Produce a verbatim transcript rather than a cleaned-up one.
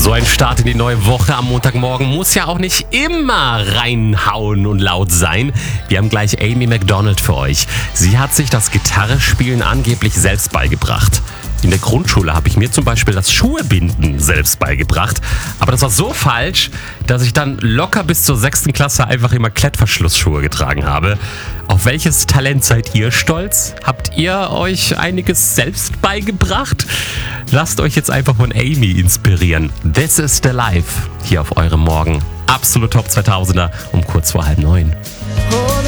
So ein Start in die neue Woche am Montagmorgen muss ja auch nicht immer reinhauen und laut sein. Wir haben gleich Amy Macdonald für euch. Sie hat sich das Gitarrespielen angeblich selbst beigebracht. In der Grundschule habe ich mir zum Beispiel das Schuhebinden selbst beigebracht. Aber das war so falsch, dass ich dann locker bis zur sechsten Klasse einfach immer Klettverschlussschuhe getragen habe. Auf welches Talent seid ihr stolz? Habt ihr euch einiges selbst beigebracht? Lasst euch jetzt einfach von Amy inspirieren. This is the Life hier auf eurem Morgen. Absolut Top zweitausender um kurz vor halb neun.